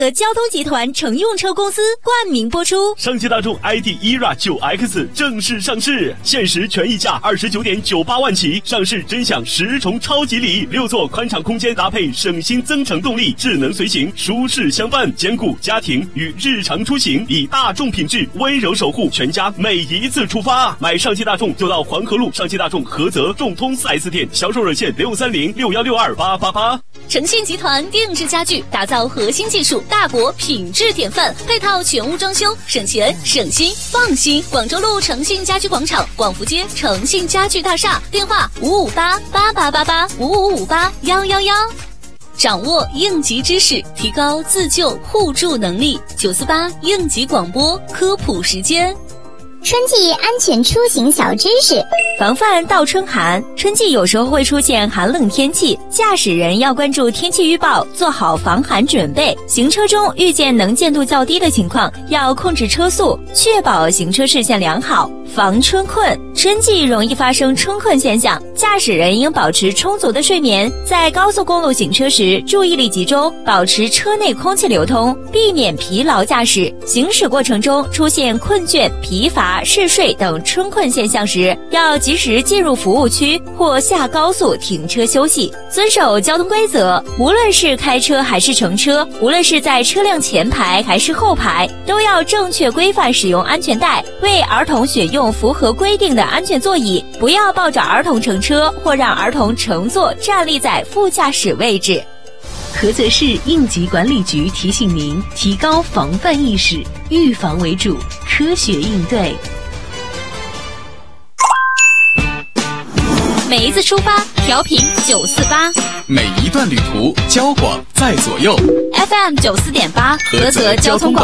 和交通集团乘用车公司冠名播出。 上汽大众 ID ERA 9X 正式上市，限时权益价29.98万起，上市真享10重超级礼，6座宽敞空间搭配省心增程动力，智能随行，舒适相伴，兼顾家庭与日常出行，以大众品质温柔守护全家每一次出发。买上汽大众就到黄河路上汽大众菏泽众通 4S 店，销售热线63061628888。 诚信集团定制家具，打造核心技术大国品质典范，配套全屋装修，省钱省心放心。广州路诚信家居广场，广福街诚信家具大厦，电话558888855581111。掌握应急知识，提高自救互助能力。948应急广播科普时间。 春季安全出行小知识： 防范倒春寒。春季有时候会出现寒冷天气，驾驶人要关注天气预报，做好防寒准备。行车中遇见能见度较低的情况，要控制车速，确保行车视线良好。防春困。春季容易发生春困现象，驾驶人应保持充足的睡眠，在高速公路行车时注意力集中，保持车内空气流通，避免疲劳驾驶。行驶过程中出现困倦、疲乏、嗜睡等春困现象时，要及时进入服务区或下高速停车休息，遵守交通规则。无论是开车还是乘车，无论是在车辆前排还是后排，都要正确规范使用安全带，为儿童选用符合规定的安全座椅，不要抱着儿童乘车或让儿童乘坐站立在副驾驶位置。 菏泽市应急管理局提醒您，提高防范意识，预防为主，科学应对。 每一次出发，调频948， 每一段旅途，交广在左右。 FM 94.8，菏泽交通广